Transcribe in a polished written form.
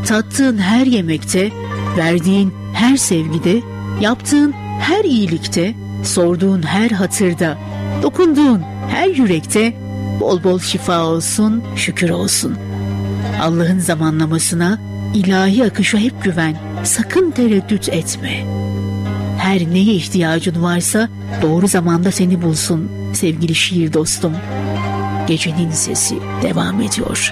tattığın her yemekte, verdiğin her sevgide, yaptığın her iyilikte, sorduğun her hatırda, dokunduğun her yürekte bol bol şifa olsun, şükür olsun. Allah'ın zamanlamasına, ilahi akışa hep güven, sakın tereddüt etme. Her neye ihtiyacın varsa doğru zamanda seni bulsun sevgili şiir dostum. Gecenin sesi devam ediyor.